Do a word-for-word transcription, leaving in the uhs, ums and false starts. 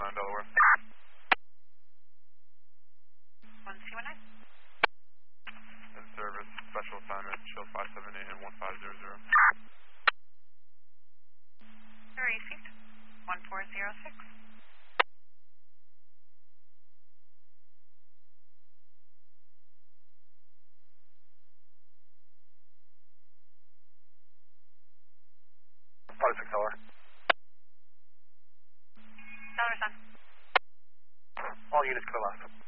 nine Delaware. one C one nine. In service, special assignment, Shield five seven eight and one five zero zero. Received. one four zero six. five six Dollar. Dollar's on. All units clear last.